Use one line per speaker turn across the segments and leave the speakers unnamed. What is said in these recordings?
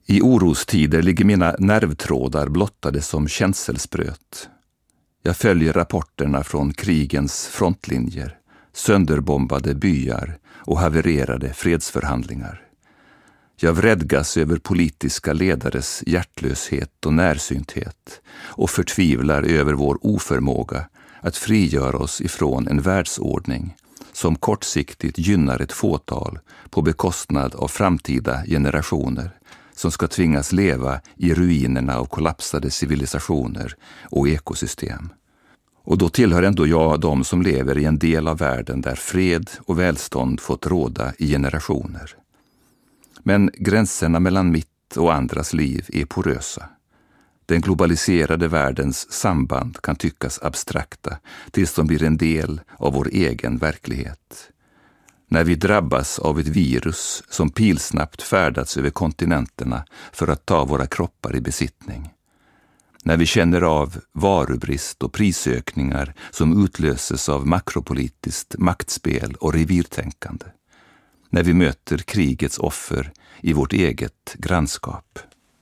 I orostider ligger mina nervtrådar blottade som känselspröt. Jag följer rapporterna från krigens frontlinjer, sönderbombade byar och havererade fredsförhandlingar. Jag vredgas över politiska ledares hjärtlöshet och närsynthet och förtvivlar över vår oförmåga att frigöra oss ifrån en världsordning som kortsiktigt gynnar ett fåtal på bekostnad av framtida generationer som ska tvingas leva i ruinerna av kollapsade civilisationer och ekosystem. Och då tillhör ändå jag de som lever i en del av världen där fred och välstånd fått råda i generationer. Men gränserna mellan mitt och andras liv är porösa. Den globaliserade världens samband kan tyckas abstrakta tills de blir en del av vår egen verklighet. När vi drabbas av ett virus som pilsnabbt färdats över kontinenterna för att ta våra kroppar i besittning. När vi känner av varubrist och prisökningar som utlöses av makropolitiskt maktspel och revirtänkande. När vi möter krigets offer i vårt eget grannskap.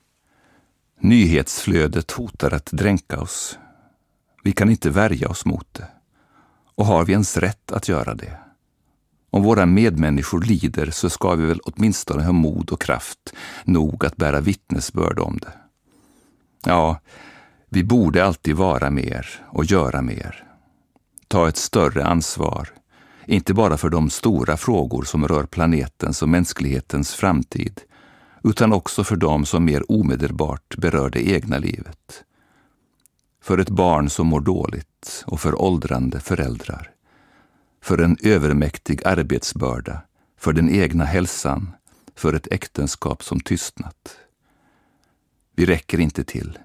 Nyhetsflödet hotar att dränka oss. Vi kan inte värja oss mot det. Och har vi ens rätt att göra det? Om våra medmänniskor lider så ska vi väl åtminstone ha mod och kraft nog att bära vittnesbörd om det. Ja, vi borde alltid vara mer och göra mer. Ta ett större ansvar, inte bara för de stora frågor som rör planetens och mänsklighetens framtid, utan också för dem som mer omedelbart berör det egna livet. För ett barn som mår dåligt och för åldrande föräldrar. För en övermäktig arbetsbörda, för den egna hälsan, för ett äktenskap som tystnat. Vi räcker inte till.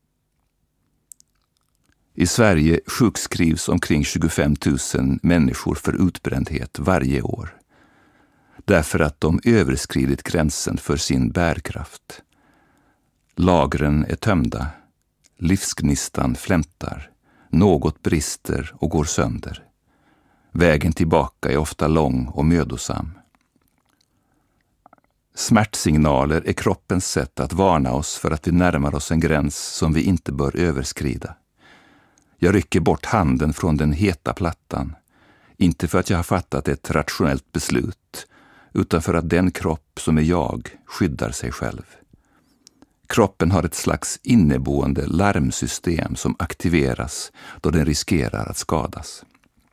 I Sverige sjukskrivs omkring 25 000 människor för utbrändhet varje år. Därför att de överskridit gränsen för sin bärkraft. Lagren är tömda, livsgnistan flämtar, något brister och går sönder. Vägen tillbaka är ofta lång och mödosam. Smärtsignaler är kroppens sätt att varna oss för att vi närmar oss en gräns som vi inte bör överskrida. Jag rycker bort handen från den heta plattan, inte för att jag har fattat ett rationellt beslut, utan för att den kropp som är jag skyddar sig själv. Kroppen har ett slags inneboende larmsystem som aktiveras då den riskerar att skadas.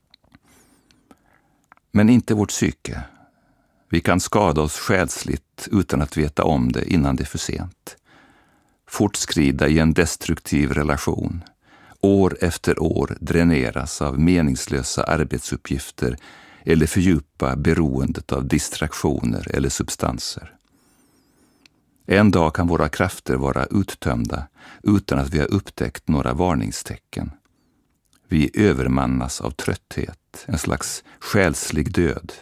Men inte vårt psyke. Vi kan skada oss själsligt utan att veta om det innan det är för sent. Fortskrida i en destruktiv relation. År efter år dräneras av meningslösa arbetsuppgifter eller fördjupa beroendet av distraktioner eller substanser. En dag kan våra krafter vara uttömda utan att vi har upptäckt några varningstecken. Vi övermannas av trötthet, en slags själslig död.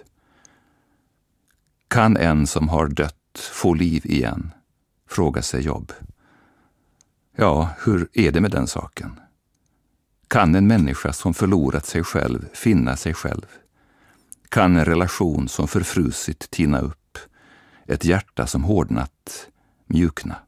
Kan en som har dött få liv igen? Frågar sig Job. Ja, hur är det med den saken? Kan en människa som förlorat sig själv finna sig själv? Kan en relation som förfrusit tina upp? Ett hjärta som hårdnat mjukna?